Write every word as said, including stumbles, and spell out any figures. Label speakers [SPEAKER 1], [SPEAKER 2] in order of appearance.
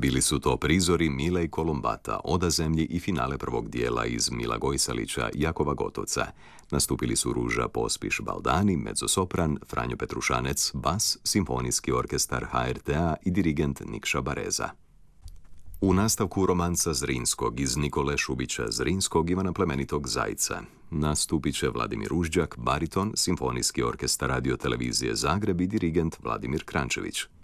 [SPEAKER 1] Bili su to prizori Mile i Kolumbata, Oda zemlji i finale prvog dijela iz Mila Gojsalića, Jakova Gotovca. Nastupili su Ruža Pospiš Baldani, mezzosopran, Franjo Petrušanec, bas, Simfonijski orkestar ha er te a i dirigent Nikša Bareza. U nastavku romanca Zrinskog iz Nikole Šubića Zrinskog Ivana plemenitog Zajca nastupit će Vladimir Ružđak, bariton, Simfonijski orkestar Radio televizije Zagreb i dirigent Vladimir Krančević.